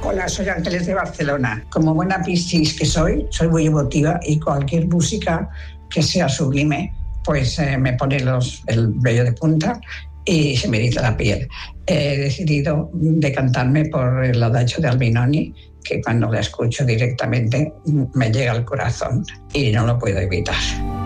Hola, soy Ángeles de Barcelona. Como buena Piscis que soy muy emotiva y cualquier música que sea sublime, pues me pone el vello de punta y se me eriza la piel. He decidido decantarme por el Adagio de Albinoni, que cuando la escucho directamente me llega al corazón y no lo puedo evitar.